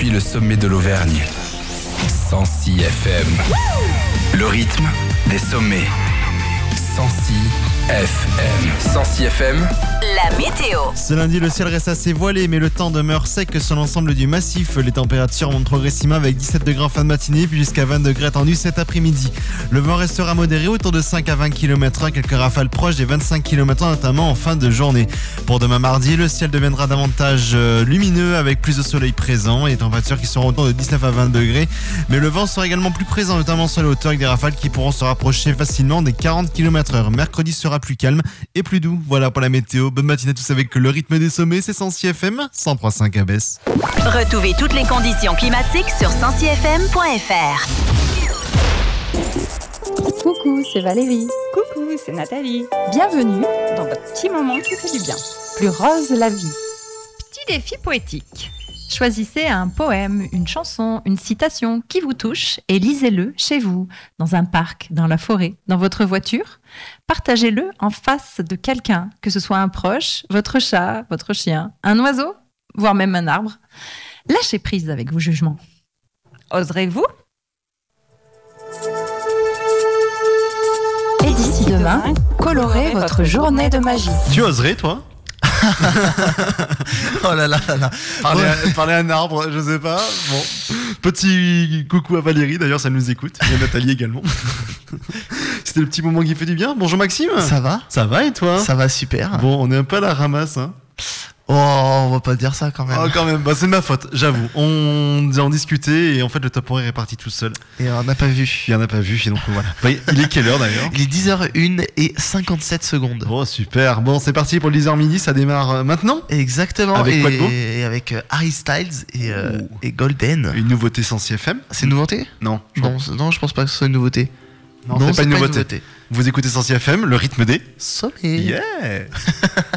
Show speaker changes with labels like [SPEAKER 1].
[SPEAKER 1] depuis le sommet de l'Auvergne. 106 FM. Le rythme des sommets. 106 FM. 106 FM.
[SPEAKER 2] La météo.
[SPEAKER 3] Ce lundi, le ciel reste assez voilé, mais le temps demeure sec sur l'ensemble du massif. Les températures montent progressivement avec 17 degrés en fin de matinée, puis jusqu'à 20 degrés attendus cet après-midi. Le vent restera modéré autour de 5 à 20 km/h, quelques rafales proches des 25 km/h, notamment en fin de journée. Pour demain mardi, le ciel deviendra davantage lumineux avec plus de soleil présent et des températures qui seront autour de 19 à 20 degrés. Mais le vent sera également plus présent, notamment sur les hauteurs, avec des rafales qui pourront se rapprocher facilement des 40 km/h. Mercredi sera plus calme et plus doux. Voilà pour la météo. Bonne matinée à tous avec le rythme des sommets, c'est 106 FM, 103.5 à Besse.
[SPEAKER 2] Retrouvez toutes les conditions climatiques sur 106fm.fr.
[SPEAKER 4] Coucou, c'est Valérie.
[SPEAKER 5] Coucou, c'est Nathalie.
[SPEAKER 4] Bienvenue
[SPEAKER 5] Dans votre petit moment qui fait du bien.
[SPEAKER 4] Plus rose la vie.
[SPEAKER 5] Petit défi poétique. Choisissez un poème, une chanson, une citation qui vous touche et lisez-le chez vous, dans un parc, dans la forêt, dans votre voiture. Partagez-le en face de quelqu'un, que ce soit un proche, votre chat, votre chien, un oiseau, voire même un arbre. Lâchez prise avec vos jugements. Oserez-vous ?
[SPEAKER 4] Et d'ici demain, colorez votre journée de magie.
[SPEAKER 3] Tu oserais, toi? Oh là là là là. Parler à un arbre, je sais pas. Bon. Petit coucou à Valérie, d'ailleurs, ça nous écoute. Et à Nathalie également. C'était le petit moment qui fait du bien. Bonjour Maxime.
[SPEAKER 6] Ça va?
[SPEAKER 3] Ça va et toi?
[SPEAKER 6] Ça va super.
[SPEAKER 3] Bon, on est un peu à la ramasse, hein.
[SPEAKER 6] Oh, on va pas dire ça quand même.
[SPEAKER 3] Oh, quand même, bah, c'est de ma faute, j'avoue. On en discutait et en fait le top horaire est parti tout seul.
[SPEAKER 6] Et on n'a pas vu.
[SPEAKER 3] Il n'y en a pas vu, et donc voilà. Bah, il est quelle heure d'ailleurs?
[SPEAKER 6] Il est 10h01 et 57 secondes.
[SPEAKER 3] Oh super, bon c'est parti pour le 10h midi, ça démarre maintenant?
[SPEAKER 6] Exactement.
[SPEAKER 3] Avec quoi de beau?
[SPEAKER 6] Et avec Harry Styles et Golden.
[SPEAKER 3] Une nouveauté 106 FM?
[SPEAKER 6] C'est une nouveauté?
[SPEAKER 3] Non.
[SPEAKER 6] Non, je pense pas que ce soit une nouveauté.
[SPEAKER 3] Non, c'est pas une nouveauté. Vous écoutez 106 FM, le rythme des
[SPEAKER 6] Sommet.
[SPEAKER 3] Yeah.